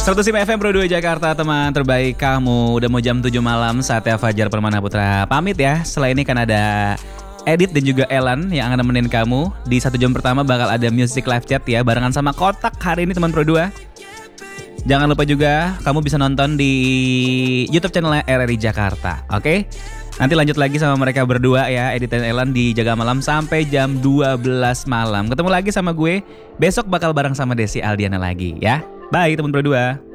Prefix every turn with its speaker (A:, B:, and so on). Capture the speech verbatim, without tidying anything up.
A: seratus lima F M Pro dua Jakarta, teman terbaik kamu. Udah mau jam tujuh malam, saatnya Fajar Permana Putra pamit ya. Setelah ini kan ada Edit dan juga Elan yang akan nemenin kamu. Di satu jam pertama bakal ada music live chat ya, barengan sama Kotak hari ini teman Pro dua. Jangan lupa juga kamu bisa nonton di YouTube channelnya R R I Jakarta, oke? Okay? Nanti lanjut lagi sama mereka berdua ya, Edit dan Elan di Jaga Malam sampai jam dua belas malam. Ketemu lagi sama gue, besok bakal bareng sama Desi Aldiana lagi ya. Bye teman Pro dua.